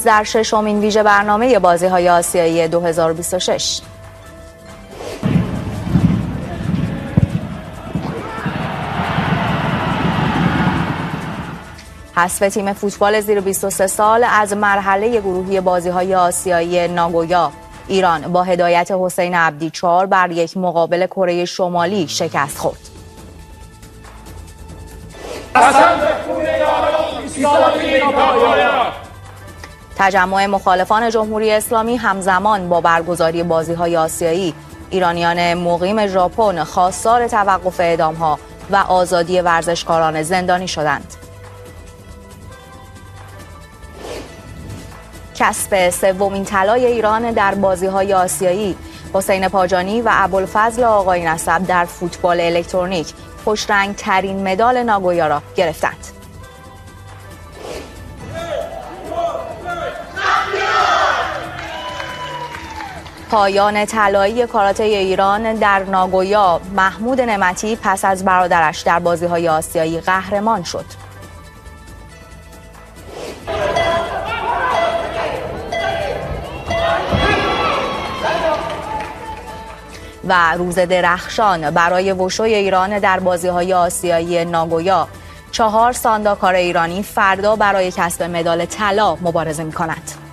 در ششمین ویژه برنامه بازی‌های آسیایی 2026. حذف تیم فوتبال زیر 23 سال از مرحله گروهی بازی‌های آسیایی ناگویا. ایران با هدایت حسین عبدی 4-1 مقابل کره شمالی شکست خورد. تجمع مخالفان جمهوری اسلامی همزمان با برگزاری بازی‌های آسیایی، ایرانیان مقیم ژاپن خواستار توقف اعدام‌ها و آزادی ورزشکاران زندانی شدند. کسب سومین طلای ایران در بازی‌های آسیایی، حسین پاجانی و ابوالفضل آقای نسب در فوتبال الکترونیک خوشرنگ ترین مدال ناگویا را گرفتند. پایان طلایی کاراته ایران در ناگویا، محمود نعمتی پس از برادرش در بازی‌های آسیایی قهرمان شد. و روز درخشان برای وشوی ایران در بازی‌های آسیایی ناگویا، 4 سانداکار ایرانی فردا برای کسب مدال طلا مبارزه می‌کنند.